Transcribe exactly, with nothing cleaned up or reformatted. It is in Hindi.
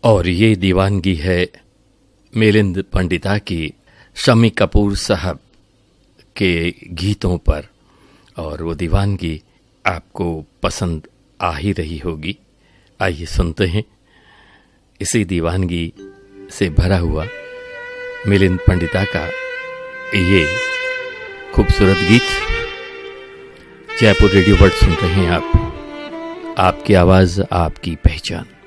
और ये दीवानगी है मिलिंद पंडिता की शम्मी कपूर साहब के गीतों पर, और वो दीवानगी आपको पसंद आ ही रही होगी। आइए सुनते हैं इसी दीवानगी से भरा हुआ मिलिंद पंडिता का ये खूबसूरत गीत। जयपुर रेडियो वर्ल्ड सुन रहे हैं आप, आपकी आवाज आपकी पहचान।